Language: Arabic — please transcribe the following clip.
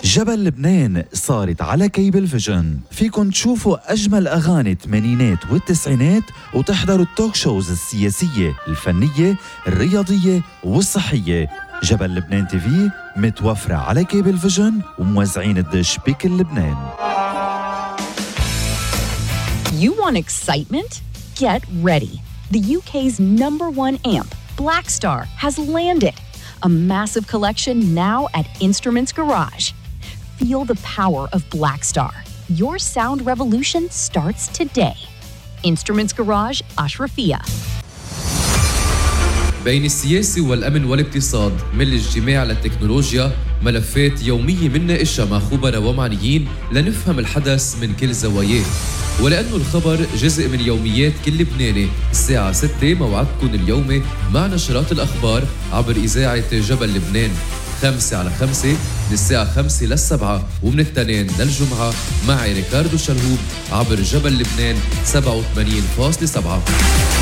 جبل لبنان صارت على كيبل فيجن. فيكن تشوفوا أجمل أغاني الثمانينات والتسعينات وتحضروا التوك شوز السياسية، الفنية، الرياضية والصحية. جبل لبنان تي في متوفرة على كيبل فيجن وموزعين الدش بكل لبنان. You want excitement? Get ready. The UK's #1 amp, Blackstar, has landed. A massive collection now at Instruments Garage. Feel the power of Blackstar. Your sound revolution starts today. Instruments Garage, Ashrafia. بين السياسة والأمن والاقتصاد من الاجتماع للتكنولوجيا، ملفات يومية مناقشها مع خبراء ومعنيين لنفهم الحدث من كل زواياه. ولأنه الخبر جزء من يوميات كل لبناني، الساعة 6 موعدكم اليومي مع نشرات الأخبار عبر إذاعة جبل لبنان 5/5 من الساعة 5 للسبعة، ومن الاثنين للجمعة معي ريكاردو شلهوب عبر جبل لبنان 87.7.